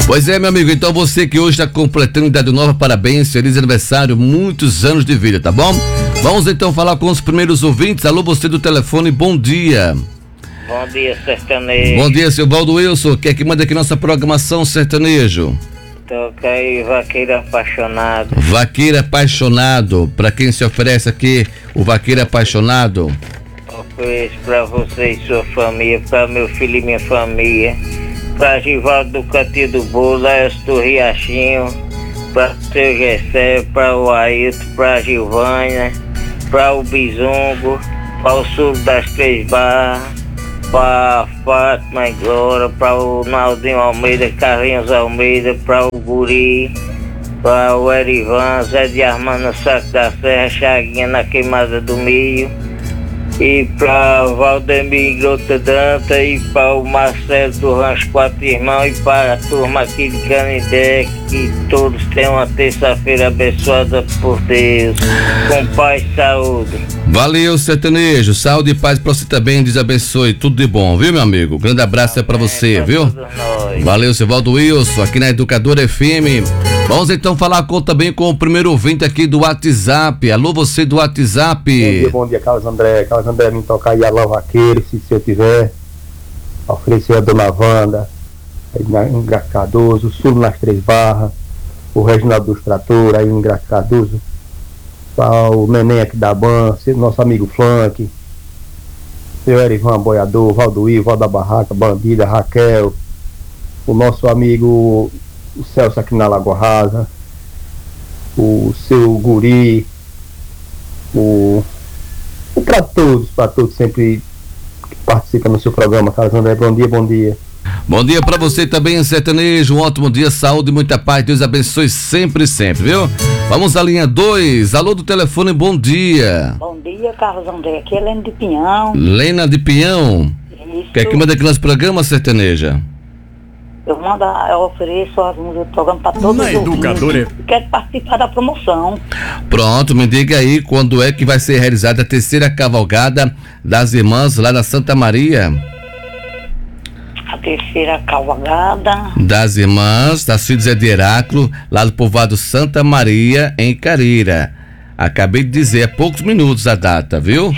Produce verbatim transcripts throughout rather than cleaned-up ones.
Pois é, meu amigo, então você que hoje está completando idade nova, parabéns, feliz aniversário, muitos anos de vida, tá bom? Vamos então falar com os primeiros ouvintes. Alô, você do telefone, bom dia. Bom dia, sertanejo. Bom dia, seu Valdo Wilson, quem é que manda aqui nossa programação, sertanejo? Toca aí, Vaqueiro Apaixonado. Vaqueiro Apaixonado, pra quem se oferece aqui o Vaqueiro Apaixonado? Ofereço pra você e sua família, pra meu filho e minha família, pra Givaldo do Cantinho do Bolo, Laércio do Riachinho, pra seu Gessé, pra o Ailton, pra Gilvânia, pra o Bizongo, pra o Sul das Três Barras, pra Fátima e Glória, pra o Naldinho Almeida, Carlinhos Almeida, pra o Guri, pra o Erivan, Zé de Armando no Saco da Serra, Chaguinha na Queimada do Milho, e pra Valdemir Grota Danta, e pra o Marcelo do Rancho Quatro Irmãos, e para a turma aqui de Canindé, que todos tenham uma terça-feira abençoada por Deus, com paz e saúde. Valeu, sertanejo, saúde e paz pra você também, Deus abençoe, tudo de bom, viu, meu amigo? Grande abraço é pra você, pra viu? nós. Valeu, seu Valdo Wilson, aqui na Educadora F M. Vamos então falar com, também com o primeiro ouvinte aqui do WhatsApp. Alô, você do WhatsApp. Bom dia, bom dia, Carlos André. Carlos André, me tocar aí Alô Vaqueiro, se, se eu tiver. Oferecer a Dona Wanda, aí na, em Graça Cardoso, o Sul nas Três Barras, o Reginaldo dos Trator, aí em Graça Cardoso, para o Neném aqui da Ban, nosso amigo Flank, seu Erivan Boiador, Valdoí, Val da Barraca, Bandida, Raquel, o nosso amigo o Celso aqui na Lagoa Rasa, o seu Guri, o, o para todos, para todos sempre que participam no seu programa, Carlos André. Bom dia, bom dia. Bom dia pra você também, sertanejo, um ótimo dia, saúde e muita paz, Deus abençoe sempre, sempre, viu? Vamos à linha dois, alô do telefone, bom dia. Bom dia, Carlos André, aqui é Lena de Pinhão. Lena de Pinhão. Isso. Quer que manda aqui nosso programa, sertaneja? Eu mando, eu ofereço as músicas do programa para todos Na os ouvintes. Educadora. Quero participar da promoção. Pronto, me diga aí quando é que vai ser realizada a terceira cavalgada das irmãs lá na Santa Maria. A terceira cavalgada. Das irmãs das filhas de Heráclio, lá do povoado Santa Maria, em Carira. Acabei de dizer há poucos minutos a data, viu?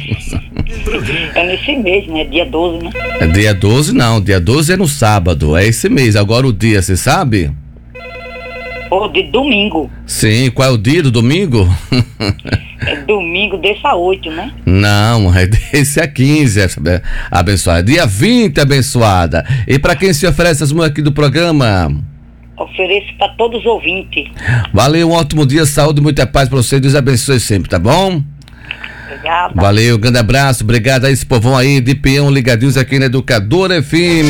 É nesse mês, né? Dia doze, né? É dia doze não, dia doze é no sábado, é esse mês. Agora o dia, você sabe? Ou de domingo. Sim, qual é o dia do domingo? É domingo desse a oito, né? Não, é desse a quinze, abençoada. Dia vinte, abençoada. E pra quem se oferece as músicas aqui do programa? Ofereço para todos os ouvintes. Valeu, um ótimo dia, saúde e muita paz pra você. Deus abençoe sempre, tá bom? Obrigada. Valeu, grande abraço, obrigado a esse povão aí de Peão, ligadinhos aqui na Educadora F M.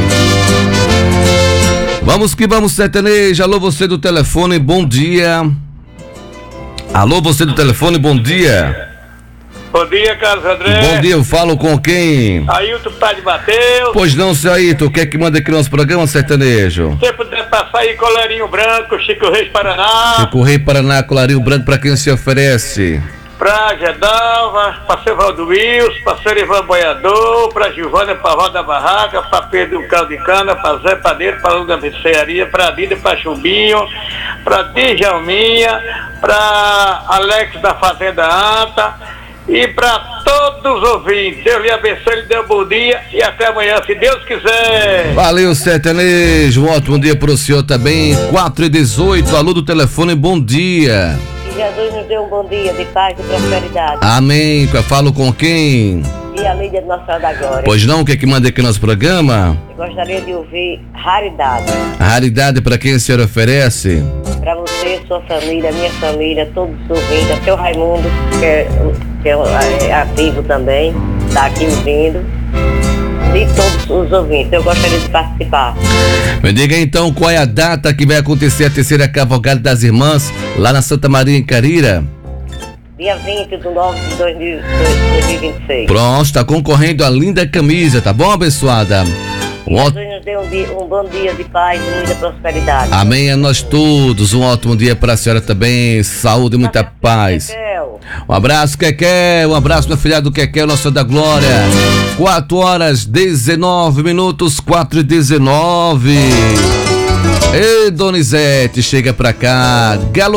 Vamos que vamos, sertanejo. Alô, você do telefone, bom dia. Alô, você do telefone, bom dia. Bom dia, Carlos André. Bom dia, eu falo com quem? Ailton tá de Mateus. Pois não, seu Ailton, quer que manda aqui no nosso programa, sertanejo? Se puder passar aí Colarinho Branco, Chico Reis Paraná. Chico Rei Paraná, Colarinho Branco, pra quem se oferece? Pra Gedalva, pra seu Valdo Wilson, pra seu Ivan Boiador, pra Gilvânia, pra Roda Barraca, pra Pedro Caldo de Cana, pra Zé Padeiro, pra Lula Mercearia, pra Dida, pra Chumbinho, pra Djalminha, pra Alex da Fazenda Anta e pra todos os ouvintes. Deus lhe abençoe, lhe dê um bom dia e até amanhã, se Deus quiser. Valeu, sertanejo, um ótimo dia pro senhor também. quatro e dezoito, alô do telefone, bom dia. Que Jesus nos dê um bom dia de paz e prosperidade. Amém, eu falo com quem? E a Lídia de Nossa Senhora da Glória. Pois não, o que é que manda aqui no nosso programa? Eu gostaria de ouvir Raridade. A raridade pra quem o senhor oferece? Para você, sua família, minha família, todos os ouvintes, até o Raimundo, que é, que é, é ativo também, está aqui ouvindo. E todos os ouvintes, eu gostaria de participar. Me diga então qual é a data que vai acontecer a terceira cavalgada das irmãs lá na Santa Maria em Carira? Dia vinte de nove de dois mil e vinte e seis. Pronto, está concorrendo a linda camisa, tá bom, abençoada? Um ótimo... Jesus nos dê um, dia, um bom dia de paz e muita prosperidade. Amém a nós todos, um ótimo dia para a senhora também, saúde e muita paz. Um abraço, Keké, um abraço, meu filhado Keké, nosso da glória. quatro horas, dezenove minutos, quatro e dezenove. Ei, Donizete, chega pra cá. Galo